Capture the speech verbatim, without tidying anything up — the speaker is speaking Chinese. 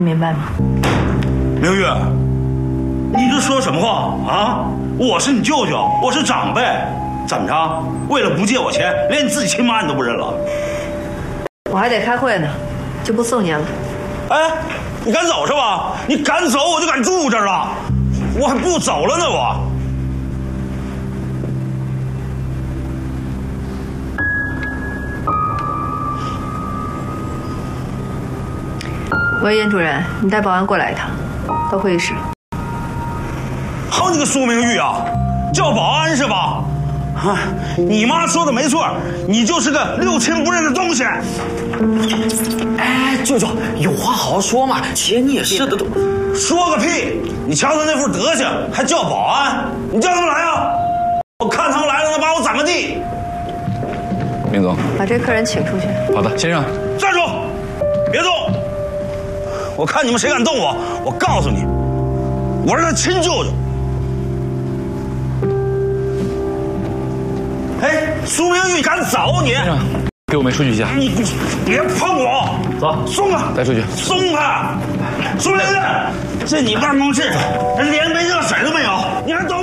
明白吗？ 明玉，你这说什么话啊？我是你舅舅，我是长辈，怎么着？为了不借我钱，连你自己亲妈你都不认了？ 我还得开会呢，就不送您了。 哎，你敢走是吧？你敢走，我就敢住这儿了，我还不走了呢我。 喂，严主任，你带保安过来一趟，到会议室。 好你个苏明玉啊，叫保安是吧？啊，你妈说的没错，你就是个六亲不认的东西。 哎，舅舅，有话好好说嘛，姐你也是的都。 说个屁！你瞧他那副德行，还叫保安？你叫他们来啊！我看他们来了，能把我怎么地？ 林总， 把这客人请出去。 好的，先生。 站住！别动！ 我看你们谁敢动我，我告诉你，我是他亲舅舅。哎，苏明玉，敢走你？ 给我们出去一下。 你你别碰我！ 走， 松开！ 带出去。 松开！苏明玉，这你办公室，人连杯热水都没有，你还动